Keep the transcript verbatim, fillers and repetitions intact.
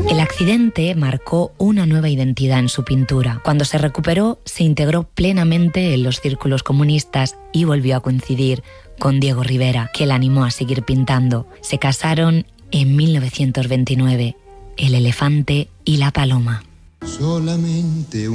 El accidente marcó una nueva identidad en su pintura. Cuando se recuperó, se integró plenamente en los círculos comunistas y volvió a coincidir con Diego Rivera, que la animó a seguir pintando. Se casaron en mil novecientos veintinueve, el elefante y la paloma. Solamente